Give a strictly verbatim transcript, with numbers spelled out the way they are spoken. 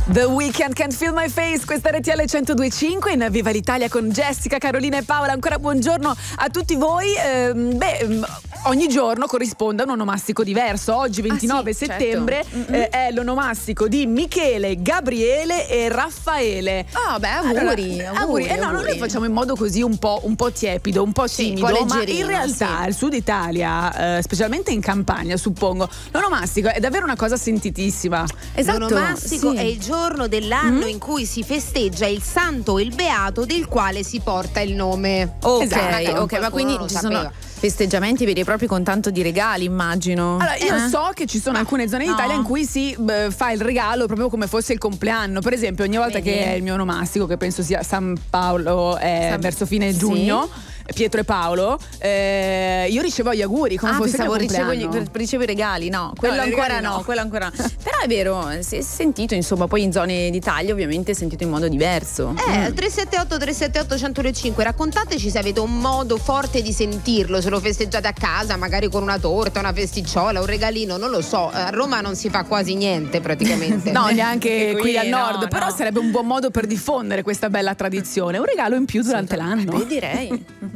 The Weeknd, Can't Feel My Face, questa R T L centodue e cinque in Viva l'Italia con Jessica, Carolina e Paola. Ancora buongiorno a tutti voi. Eh, beh, ogni giorno corrisponde a un onomastico diverso. Oggi ventinove ah, sì, settembre certo. eh, è l'onomastico di Michele, Gabriele e Raffaele. Ah, beh, auguri, allora, auguri, auguri. Eh, no, auguri. noi facciamo in modo così un po', un po' tiepido, un po' Sì, timido, un po' ma leggerino, in realtà sì. al sud Italia, eh, specialmente in campagna, suppongo, l'onomastico è davvero una cosa sentitissima. Esatto, L'onomastico sì. è il giorno dell'anno mm. in cui si festeggia il santo o il beato del quale si porta il nome. Ok, Esatto. ok, ma quindi lo ci sapeva. sono festeggiamenti veri e propri con tanto di regali, immagino. Allora, io Eh? so che ci sono alcune zone No. d'Italia in cui si beh, fa il regalo proprio come fosse il compleanno. Per esempio, ogni volta Vedi? che è il mio onomastico, che penso sia San Paolo, è San- verso fine sì. giugno, Pietro e Paolo, eh, io ricevo gli auguri come Ah, fosse il pensavo mio ricevo, compleanno. gli- ricevo i regali, no, quello No, i ancora regali no, no. quello ancora no. Però è vero, si è sentito, insomma, poi in zone d'Italia ovviamente è sentito in modo diverso. Eh, tre sette otto tre sette otto uno zero cinque, raccontateci se avete un modo forte di sentirlo, se lo festeggiate a casa, magari con una torta, una festicciola, un regalino, non lo so. A Roma non si fa quasi niente praticamente. No, neanche Anche qui, qui, al nord, no, però no. sarebbe un buon modo per diffondere questa bella tradizione. Un regalo in più durante l'anno. Beh, direi.